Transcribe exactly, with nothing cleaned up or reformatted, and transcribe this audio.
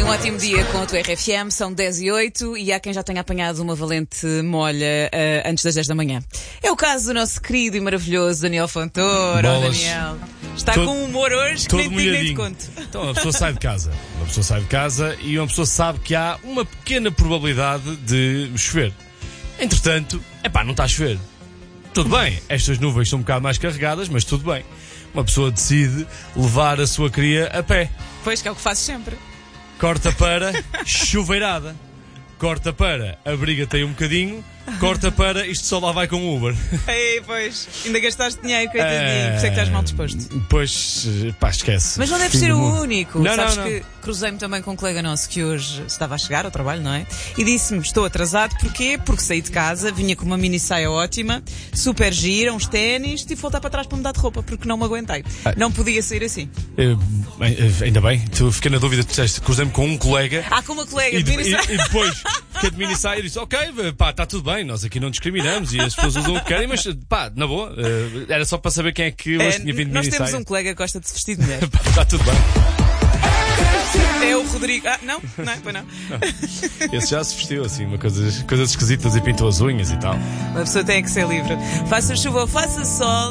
Um ótimo dia com a tua R F M, são dez e oito e há quem já tenha apanhado uma valente molha uh, antes das dez da manhã. É o caso do nosso querido e maravilhoso Daniel Fontoura. Oh, Daniel, está todo, com um humor hoje que nem, nem te conto. Então, uma pessoa sai de casa, uma pessoa sai de casa e uma pessoa sabe que há uma pequena probabilidade de chover. Entretanto, epá, não está a chover. Tudo bem, estas nuvens são um bocado mais carregadas, mas tudo bem. Uma pessoa decide levar a sua cria a pé. Pois, que é o que fazes sempre. Corta para chuveirada. Corta para abriga-te aí um bocadinho. Corta para isto só lá vai com o Uber. Ei, pois, ainda gastaste dinheiro, coitadinho. É... Por isso é que estás mal disposto. Pois, pá, esquece. Mas não deve ser o único. Não, Sabes não, não. que cruzei-me também com um colega nosso que hoje estava a chegar ao trabalho, não é? E disse-me, estou atrasado, porquê? Porque saí de casa, vinha com uma mini saia ótima, super gira, uns ténis, tive de voltar para trás para mudar de roupa, porque não me aguentei. Ah. Não podia sair assim. Eu, ainda bem, tu fiquei na dúvida, tu disseste, cruzei-me com um colega. Ah, com uma colega e, de mini saia. E, e depois, fiquei de mini saia e disse, ok, pá, está tudo bem, nós aqui não discriminamos e as pessoas usam o que querem, mas pá, na boa, uh, era só para saber quem é que hoje é, tinha vindo de nós mini saia. Nós temos um colega que gosta de se vestir de mulher. Está tudo bem. É o Rodrigo. Ah, não? Não, foi não. não. Esse já se vestiu assim, uma coisa, coisas esquisitas e pintou as unhas e tal. Uma pessoa tem que ser livre. Faça chuva ou faça sol.